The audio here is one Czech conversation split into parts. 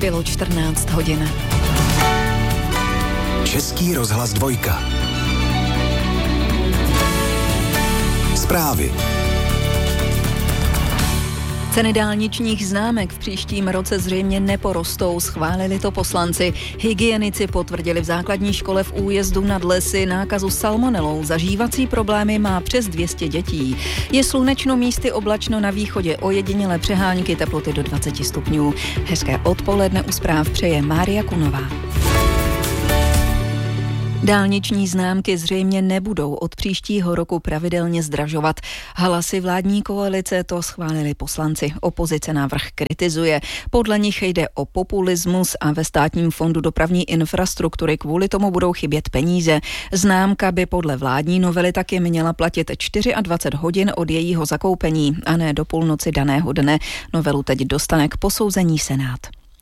Bylo 14 hodin. Český rozhlas 2. Zprávy. Ceny dálničních známek v příštím roce zřejmě neporostou, schválili to poslanci. Hygienici potvrdili v základní škole v Újezdu nad Lesy nákazu salmonelou. Zažívací problémy má přes 200 dětí. Je slunečno, místy oblačno, na východě ojedinělé přehánky, teploty do 20 stupňů. Hezké odpoledne u zpráv přeje Mária Kunová. Dálniční známky zřejmě nebudou od příštího roku pravidelně zdražovat. Hlasy vládní koalice to schválili poslanci. Opozice návrh kritizuje. Podle nich jde o populismus a ve Státním fondu dopravní infrastruktury kvůli tomu budou chybět peníze. Známka by podle vládní novely taky měla platit 24 hodin od jejího zakoupení a ne do půlnoci daného dne. Novelu teď dostane k posouzení Senát.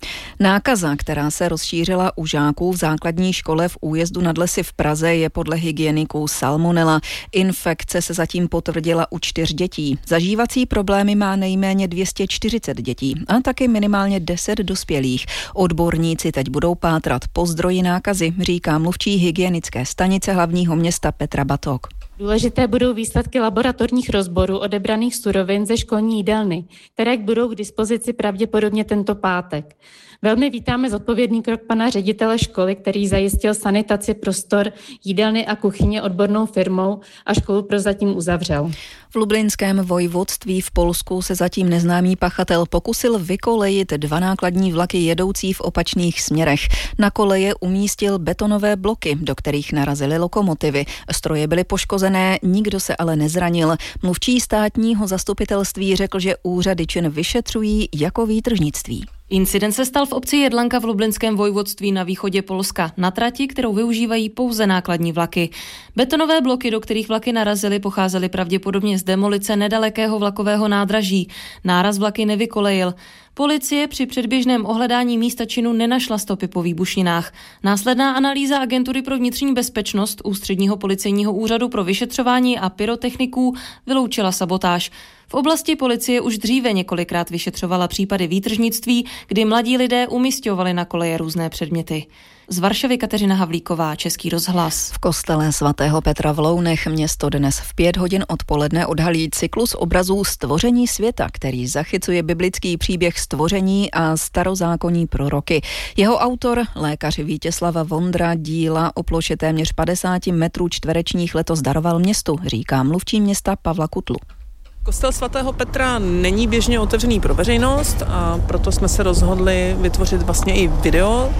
Nákaza, která se rozšířila u žáků v základní škole v Újezdu nad Lesy v Praze, je podle hygieniků salmonela. Infekce se zatím potvrdila u 4 dětí. Zažívací problémy má nejméně 240 dětí a taky minimálně 10 dospělých. Odborníci teď budou pátrat po zdroji nákazy, říká mluvčí hygienické stanice hlavního města Petra Batok. Důležité budou výsledky laboratorních rozborů odebraných surovin ze školní jídelny, které budou k dispozici pravděpodobně tento pátek. Velmi vítáme zodpovědný krok pana ředitele školy, který zajistil sanitaci prostor jídelny a kuchyně odbornou firmou a školu prozatím uzavřel. V Lublinském vojvodství v Polsku se zatím neznámý pachatel pokusil vykolejit 2 nákladní vlaky jedoucí v opačných směrech. Na koleje umístil betonové bloky, do kterých narazily lokomotivy. Stroje byly poškozené, nikdo se ale nezranil. Mluvčí státního zastupitelství řekl, že úřady čin vyšetřují jako výtržnictví. Incident se stal v obci Jedlanka v Lublinském vojvodství na východě Polska, na trati, kterou využívají pouze nákladní vlaky. Betonové bloky, do kterých vlaky narazily, pocházely pravděpodobně z demolice nedalekého vlakového nádraží. Náraz vlaky nevykolejil. Policie při předběžném ohledání místa činu nenašla stopy po výbušninách. Následná analýza Agentury pro vnitřní bezpečnost Ústředního policejního úřadu pro vyšetřování a pyrotechniků vyloučila sabotáž. V oblasti policie už dříve několikrát vyšetřovala případy výtržnictví, kdy mladí lidé umisťovali na koleje různé předměty. Z Varšavy Kateřina Havlíková, Český rozhlas. V kostele svatého Petra v Lounech město dnes v 5 hodin odpoledne odhalí cyklus obrazů Stvoření světa, který zachycuje biblický příběh stvoření a starozákonní proroky. Jeho autor, lékař Vítězslav Vondra, díla o ploše téměř 50 metrů čtverečních letos daroval městu, říká mluvčí města Pavla Kutlu. Kostel svatého Petra není běžně otevřený pro veřejnost a proto jsme se rozhodli vytvořit vlastně i video,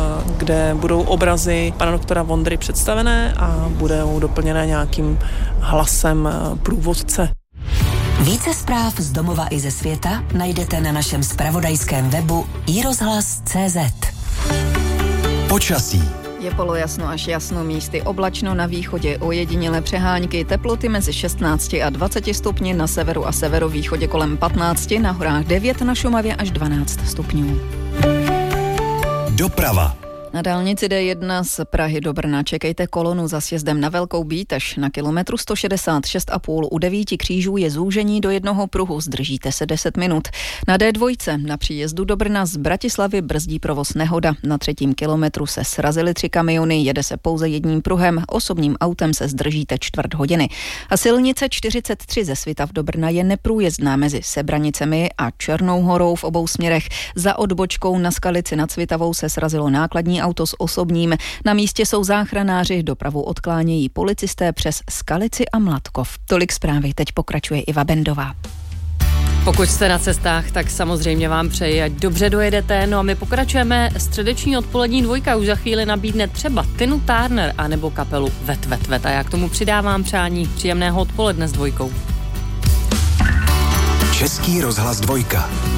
kde budou obrazy pana doktora Vondry představené a budou doplněné nějakým hlasem průvodce. Více zpráv z domova i ze světa najdete na našem zpravodajském webu iRozhlas.cz. Počasí. Je polojasno až jasno, místy oblačno, na východě ojedinělé přehánky, teploty mezi 16 a 20 stupni, na severu a severovýchodě kolem 15, na horách 9, na Šumavě až 12 stupňů. Doprava. Na dálnici D1 z Prahy do Brna čekejte kolonu za sjezdem na Velkou Bítež. Na kilometru 166,5 u 9 křížů je zúžení do jednoho pruhu, zdržíte se 10 minut. Na D2 na příjezdu do Brna z Bratislavy brzdí provoz nehoda. Na 3. kilometru se srazily 3 kamiony, jede se pouze jedním pruhem, osobním autem se zdržíte 1/4 hodiny. A silnice 43 ze Svitav do Brna je neprůjezdná mezi Sebranicemi a Černou Horou v obou směrech. Za odbočkou na Skalici nad Svitavou se srazilo nákladní auto s osobním. Na místě jsou záchranáři, dopravu odklánějí policisté přes Skalici a Mladkov. Tolik zprávy, teď pokračuje Iva Bendová. Pokud jste na cestách, tak samozřejmě vám přeji, ať dobře dojedete. No a my pokračujeme. Středeční odpolední 2 už za chvíli nabídne třeba Tinu Turner anebo kapelu Vet Vet Vet. A já k tomu přidávám přání příjemného odpoledne s 2. Český rozhlas 2.